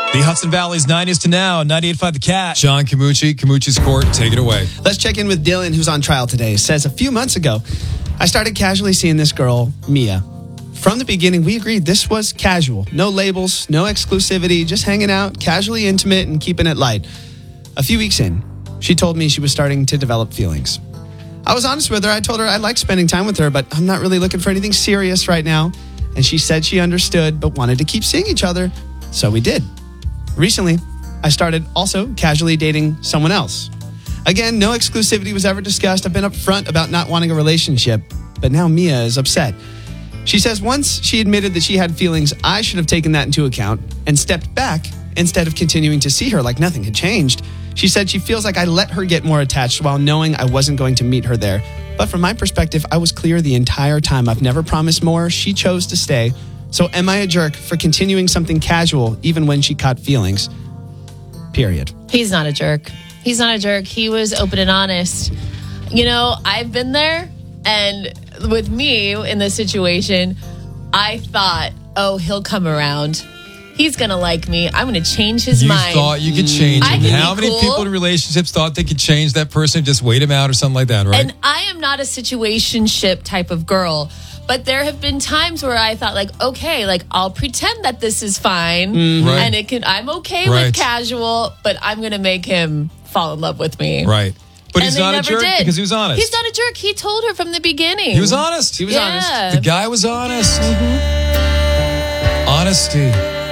The Hudson Valley's 90s to now, 98.5 The Cat. John Camucci, Camucci's Court, take it away. Let's check in with Dylan, who's on trial today. Says a few months ago, I started casually seeing this girl, Mia. From the beginning, we agreed this was casual. No labels, no exclusivity, just hanging out, casually intimate and keeping it light. A few weeks in, she told me she was starting to develop feelings. I was honest with her. I told her I like spending time with her, but I'm not really looking for anything serious right now. And she said she understood, but wanted to keep seeing each other. So we did. Recently, I started also casually dating someone else. Again, no exclusivity was ever discussed. I've been upfront about not wanting a relationship, but now Mia is upset. She says once she admitted that she had feelings, I should have taken that into account and stepped back instead of continuing to see her like nothing had changed. She said she feels like I let her get more attached while knowing I wasn't going to meet her there. But from my perspective, I was clear the entire time. I've never promised more. She chose to stay. So am I a jerk for continuing something casual even when she caught feelings? Period. He's not a jerk. He's not a jerk. He was open and honest. You know, I've been there, and with me in this situation, I thought, oh, he'll come around. He's going to like me. I'm going to change his mind. You thought you could change him. How many cool. people in relationships thought they could change that person, just wait him out or something like that, right? And I am not a situationship type of girl. But there have been times where I thought, like, okay, like I'll pretend that this is fine, and I'm okay with casual, but I'm gonna make him fall in love with me, right? But he's not a jerk because he was honest. He's not a jerk. He told her from the beginning. He was honest. He was honest. The guy was honest. Honesty.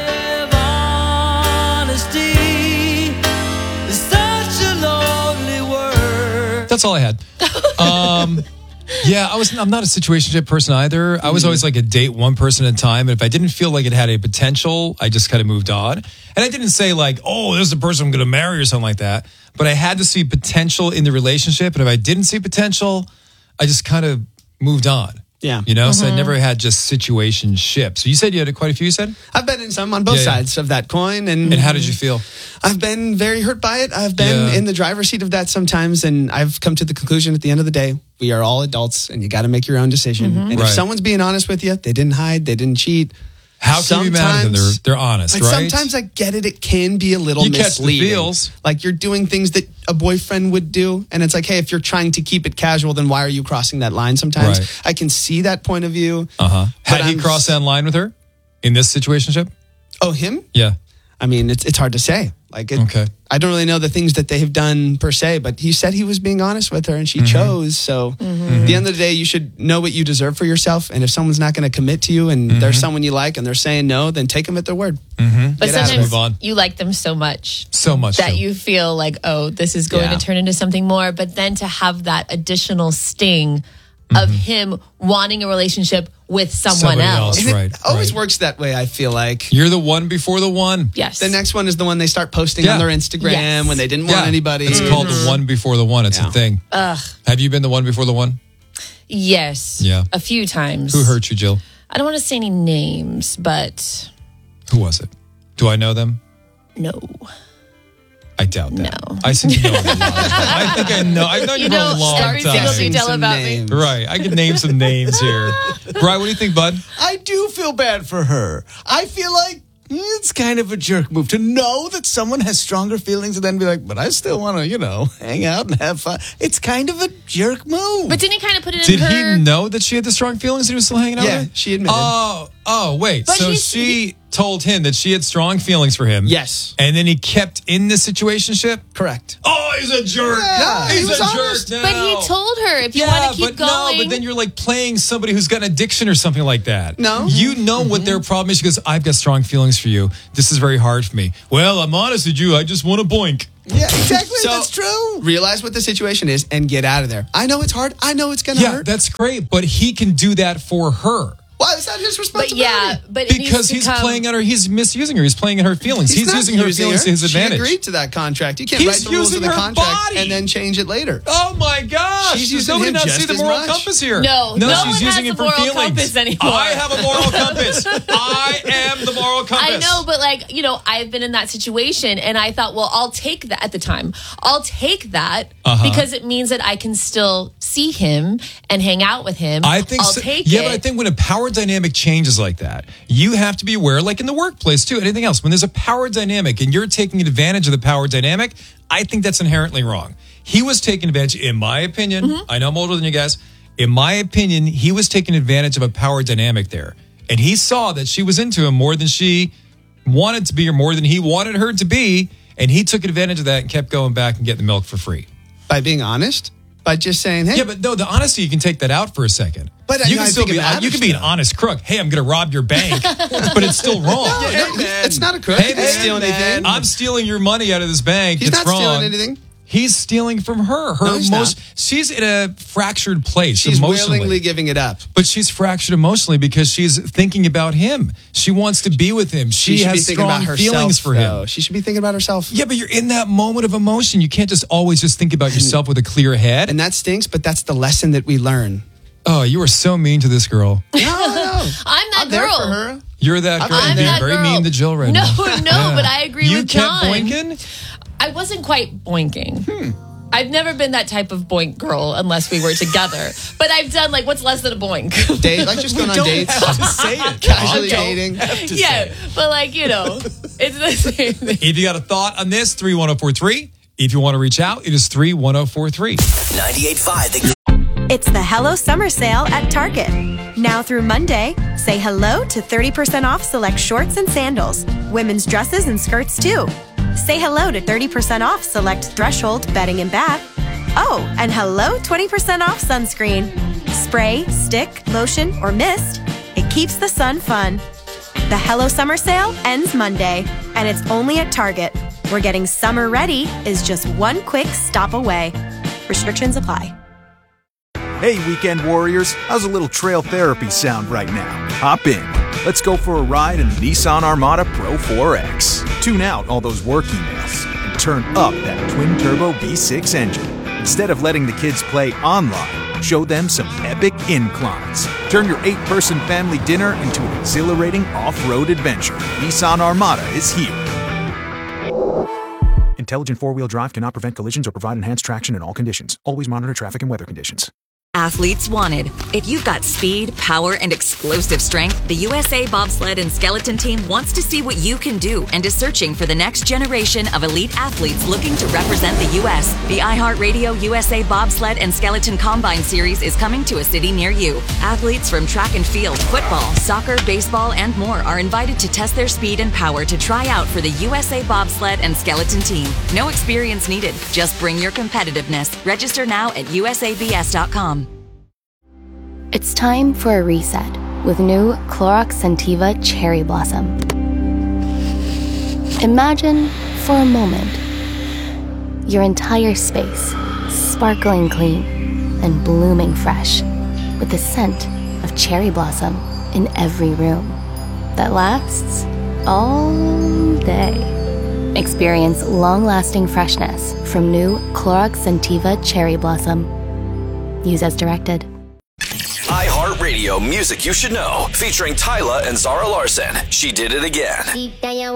Honesty is such a lonely word. That's all I had. Yeah, I'm not a situationship person either. I was always like a date one person at a time. And if I didn't feel like it had a potential, I just kind of moved on. And I didn't say like, oh, this is the person I'm going to marry or something like that. But I had to see potential in the relationship. And if I didn't see potential, I just kind of moved on. Yeah. You know, so I never had just situationship. So you said you had quite a few, you said? I've been in some on both sides of that coin. And how did you feel? I've been very hurt by it. I've been in the driver's seat of that sometimes. And I've come to the conclusion at the end of the day, we are all adults and you got to make your own decision. And if someone's being honest with you, they didn't hide, they didn't cheat. How can you be mad at them? They're honest, right? Sometimes I get it. It can be a little misleading. Catch the feels. Like you're doing things that a boyfriend would do. And it's like, hey, if you're trying to keep it casual, then why are you crossing that line sometimes? Right. I can see that point of view. Had he crossed that line with her in this situationship? Oh, him? Yeah. I mean, it's hard to say. Like, I don't really know the things that they have done per se, but he said he was being honest with her and she chose. So at the end of the day, you should know what you deserve for yourself. And if someone's not going to commit to you and there's someone you like and they're saying no, then take them at their word. But sometimes you like them so much that you feel like, oh, this is going to turn into something more. But then to have that additional sting of him wanting a relationship with someone else. It always works that way, I feel like. You're the one before the one. Yes. The next one is the one they start posting on their Instagram when they didn't want anybody. It's called the one before the one. It's a thing. Have you been the one before the one? Yes. Yeah. A few times. Who hurt you, Jill? I don't want to say any names, but... Who was it? Do I know them? No. I doubt that. No. I seem to know them. I think I know. I've known you for a long every time. single detail about me. Right. I could name some names here. Brian, what do you think, bud? I do feel bad for her. I feel like it's kind of a jerk move to know that someone has stronger feelings and then be like, but I still want to, hang out and have fun. It's kind of a jerk move. But didn't he kind of put it in her... Did he know that she had the strong feelings and he was still hanging out with her? Yeah, she admitted. Oh, wait. But so she told him that she had strong feelings for him. Yes. And then he kept in this situationship? Correct. Oh, he's a jerk. Yeah, he's a honest. jerk now. But he told her, if you want to keep going... No, but then you're like playing somebody who's got an addiction or something like that. No. You know what their problem is. She goes, I've got strong feelings for you. This is very hard for me. Well, I'm honest with you. I just want to boink. Yeah, exactly. So, that's true. Realize what the situation is and get out of there. I know it's hard. I know it's going to hurt. Yeah, that's great. But he can do that for her. Why is that his responsibility? But because he's playing on her, he's misusing her, he's playing in her feelings. He's using her feelings to his advantage. She agreed to that contract. You can't write the rules of the contract and then change it later. Oh my gosh! She's Does using nobody him not just see the as moral much. compass here? No, she's using it for feelings. Compass anymore. I have a moral compass. I am the moral compass. I know, but I've been in that situation, and I thought, well, I'll take that at the time. I'll take that because it means that I can still see him and hang out with him. I think I'll so. take Yeah, it. but I think when a power power dynamic changes like that, you have to be aware, like in the workplace too, anything else. When there's a power dynamic and you're taking advantage of the power dynamic, I think that's inherently wrong. He was taking advantage, in my opinion. I know I'm older than you guys. In my opinion, he was taking advantage of a power dynamic there. And he saw that she was into him more than she wanted to be or more than he wanted her to be. And he took advantage of that and kept going back and getting the milk for free. By being honest? By just saying, hey. Yeah, but no, the honesty, you can take that out for a second. But you can still be, you can be an honest crook. Hey, I'm going to rob your bank, but it's still wrong. It's not a crook. Hey, He didn't steal anything. I'm stealing your money out of this bank. He's it's not wrong. stealing anything. He's stealing from her. She's in a fractured place She's emotionally. willingly giving it up. But she's fractured emotionally because she's thinking about him. She wants to be with him. She should be has thinking strong about feelings herself, for though. him. She should be thinking about herself. Yeah, but you're in that moment of emotion. You can't just always just think about yourself with a clear head. And that stinks, but that's the lesson that we learn. Oh, you are so mean to this girl. No. I'm that I'm there girl. for her. You're that girl. I'm You're being that very girl. mean to Jill right no, now. No, but I agree you with John. kept boinking? I wasn't quite boinking. I've never been that type of boink girl unless we were together. But I've done like what's less than a boink? Date, like just going on dates. Just say it. Casually dating. Yeah, but like, it's the same thing. If you got a thought on this, 31043. If you want to reach out, it is 31043. 98.5. It's the Hello Summer Sale at Target. Now through Monday, say hello to 30% off select shorts and sandals, women's dresses and skirts too. Say hello to 30% off select Threshold bedding and bath. Oh, and hello 20% off sunscreen. Spray, stick, lotion, or mist. It keeps the sun fun. The Hello Summer Sale ends Monday, and it's only at Target, where getting summer ready is just one quick stop away. Restrictions apply. Hey, weekend warriors, how's a little trail therapy sound right now? Hop in. Let's go for a ride in the Nissan Armada Pro 4X. Tune out all those work emails and turn up that twin-turbo V6 engine. Instead of letting the kids play online, show them some epic inclines. Turn your 8-person family dinner into an exhilarating off-road adventure. Nissan Armada is here. Intelligent four-wheel drive cannot prevent collisions or provide enhanced traction in all conditions. Always monitor traffic and weather conditions. Athletes wanted. If you've got speed, power, and explosive strength, the USA Bobsled and Skeleton Team wants to see what you can do and is searching for the next generation of elite athletes looking to represent the U.S. The iHeartRadio USA Bobsled and Skeleton Combine Series is coming to a city near you. Athletes from track and field, football, soccer, baseball, and more are invited to test their speed and power to try out for the USA Bobsled and Skeleton Team. No experience needed. Just bring your competitiveness. Register now at usabs.com. It's time for a reset with new Clorox Scentiva Cherry Blossom. Imagine, for a moment, your entire space sparkling clean and blooming fresh with the scent of cherry blossom in every room that lasts all day. Experience long-lasting freshness from new Clorox Scentiva Cherry Blossom. Use as directed. iHeartRadio Music You Should Know, featuring Tyla and Zara Larson. She Did It Again.